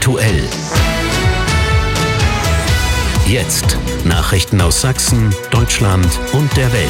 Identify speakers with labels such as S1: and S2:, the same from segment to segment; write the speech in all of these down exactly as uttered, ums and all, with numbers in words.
S1: Aktuell. Jetzt Nachrichten aus Sachsen, Deutschland und der Welt.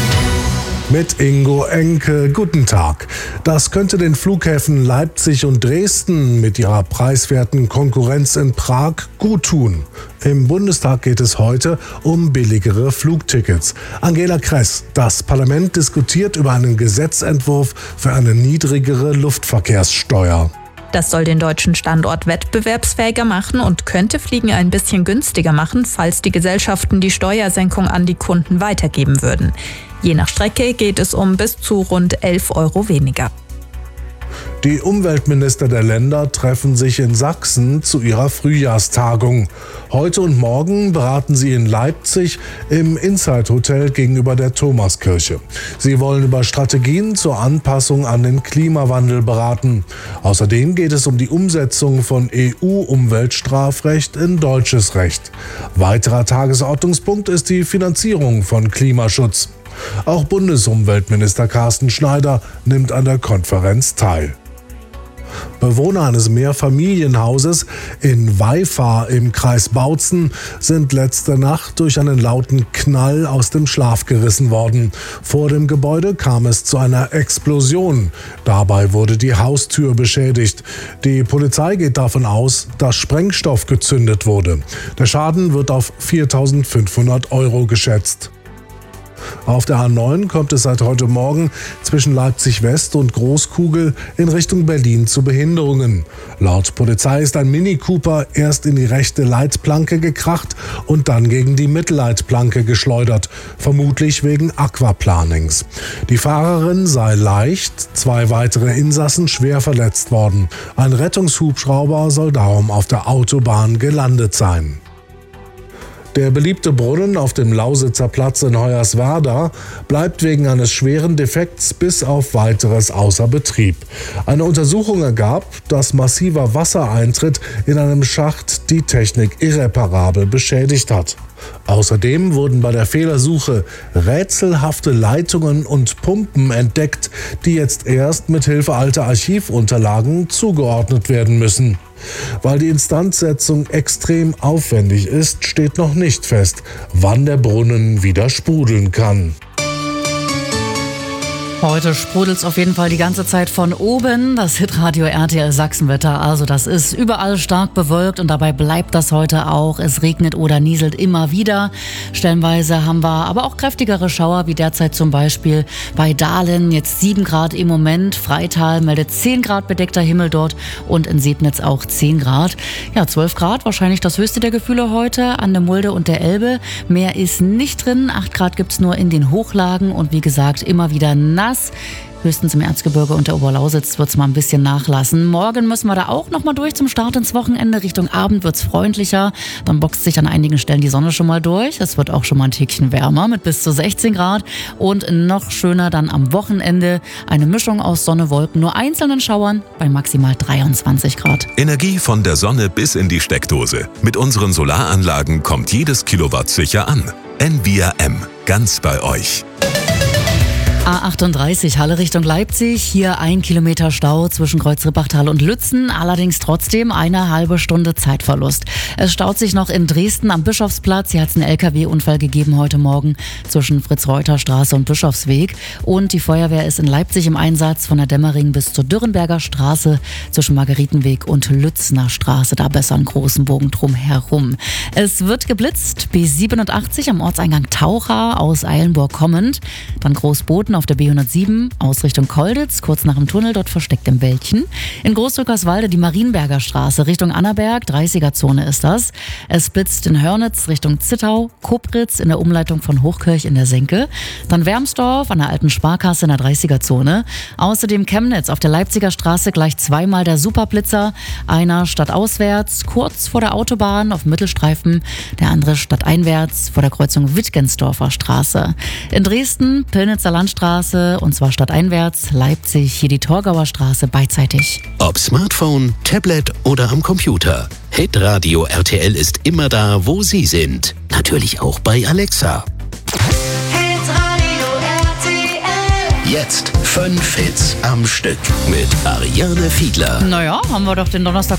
S2: Mit Ingo Enke, guten Tag. Das könnte den Flughäfen Leipzig und Dresden mit ihrer preiswerten Konkurrenz in Prag gut tun. Im Bundestag geht es heute um billigere Flugtickets. Angela Kress, das Parlament diskutiert über einen Gesetzentwurf für eine niedrigere Luftverkehrssteuer.
S3: Das soll den deutschen Standort wettbewerbsfähiger machen und könnte Fliegen ein bisschen günstiger machen, falls die Gesellschaften die Steuersenkung an die Kunden weitergeben würden. Je nach Strecke geht es um bis zu rund elf Euro weniger.
S2: Die Umweltminister der Länder treffen sich in Sachsen zu ihrer Frühjahrstagung. Heute und morgen beraten sie in Leipzig im Inside Hotel gegenüber der Thomaskirche. Sie wollen über Strategien zur Anpassung an den Klimawandel beraten. Außerdem geht es um die Umsetzung von E U-Umweltstrafrecht in deutsches Recht. Weiterer Tagesordnungspunkt ist die Finanzierung von Klimaschutz. Auch Bundesumweltminister Carsten Schneider nimmt an der Konferenz teil. Bewohner eines Mehrfamilienhauses in Weifar im Kreis Bautzen sind letzte Nacht durch einen lauten Knall aus dem Schlaf gerissen worden. Vor dem Gebäude kam es zu einer Explosion. Dabei wurde die Haustür beschädigt. Die Polizei geht davon aus, dass Sprengstoff gezündet wurde. Der Schaden wird auf viertausendfünfhundert Euro geschätzt. Auf der A neun kommt es seit heute Morgen zwischen Leipzig West und Großkugel in Richtung Berlin zu Behinderungen. Laut Polizei ist ein Mini Cooper erst in die rechte Leitplanke gekracht und dann gegen die Mittelleitplanke geschleudert, vermutlich wegen Aquaplanings. Die Fahrerin sei leicht, zwei weitere Insassen schwer verletzt worden. Ein Rettungshubschrauber soll darum auf der Autobahn gelandet sein. Der beliebte Brunnen auf dem Lausitzer Platz in Hoyerswerda bleibt wegen eines schweren Defekts bis auf Weiteres außer Betrieb. Eine Untersuchung ergab, dass massiver Wassereintritt in einem Schacht die Technik irreparabel beschädigt hat. Außerdem wurden bei der Fehlersuche rätselhafte Leitungen und Pumpen entdeckt, die jetzt erst mit Hilfe alter Archivunterlagen zugeordnet werden müssen. Weil die Instandsetzung extrem aufwendig ist, steht noch nicht fest, wann der Brunnen wieder sprudeln kann.
S4: Heute sprudelt es auf jeden Fall die ganze Zeit von oben. Das Hitradio R T L Sachsenwetter. Also das ist überall stark bewölkt und dabei bleibt das heute auch. Es regnet oder nieselt immer wieder. Stellenweise haben wir aber auch kräftigere Schauer, wie derzeit zum Beispiel bei Dahlen. Jetzt sieben Grad im Moment. Freital meldet zehn Grad bedeckter Himmel dort und in Sebnitz auch zehn Grad. Ja, zwölf Grad, wahrscheinlich das höchste der Gefühle heute an der Mulde und der Elbe. Mehr ist nicht drin. acht Grad gibt's nur in den Hochlagen und wie gesagt immer wieder nass. Höchstens im Erzgebirge und der Oberlausitz wird es mal ein bisschen nachlassen. Morgen müssen wir da auch noch mal durch zum Start ins Wochenende. Richtung Abend wird es freundlicher. Dann boxt sich an einigen Stellen die Sonne schon mal durch. Es wird auch schon mal ein Tickchen wärmer mit bis zu sechzehn Grad. Und noch schöner dann am Wochenende eine Mischung aus Sonne, Wolken, nur einzelnen Schauern bei maximal dreiundzwanzig Grad.
S5: Energie von der Sonne bis in die Steckdose. Mit unseren Solaranlagen kommt jedes Kilowatt sicher an. Envia M. Ganz bei euch.
S4: A achtunddreißig, Halle Richtung Leipzig. Hier ein Kilometer Stau zwischen Kreuzrippachtal und Lützen. Allerdings trotzdem eine halbe Stunde Zeitverlust. Es staut sich noch in Dresden am Bischofsplatz. Hier hat es einen L K W-Unfall gegeben heute Morgen zwischen Fritz-Reuter-Straße und Bischofsweg. Und die Feuerwehr ist in Leipzig im Einsatz von der Dämmering bis zur Dürrenberger Straße zwischen Margaritenweg und Lützner Straße. Da besser einen großen Bogen drum herum. Es wird geblitzt. B siebenundachtzig am Ortseingang Taucha aus Eilenburg kommend. Dann Großboden auf der B hundertsieben aus Richtung Kolditz, kurz nach dem Tunnel, dort versteckt im Wäldchen. In Großrückerswalde die Marienberger Straße Richtung Annaberg, dreißiger-Zone ist das. Es blitzt in Hörnitz Richtung Zittau, Kubritz in der Umleitung von Hochkirch in der Senke. Dann Wermsdorf an der alten Sparkasse in der dreißiger-Zone. Außerdem Chemnitz auf der Leipziger Straße gleich zweimal der Superblitzer. Einer stadtauswärts, kurz vor der Autobahn auf dem Mittelstreifen. Der andere stadteinwärts vor der Kreuzung Wittgensdorfer Straße. In Dresden Pillnitzer Landstraße und zwar stadteinwärts, Leipzig, hier die Torgauer Straße beidseitig.
S1: Ob Smartphone, Tablet oder am Computer. Hitradio R T L ist immer da, wo Sie sind. Natürlich auch bei Alexa.
S6: Hitradio R T L.
S1: Jetzt fünf Hits am Stück mit Ariane Fiedler.
S4: Naja, haben wir doch den Donnerstag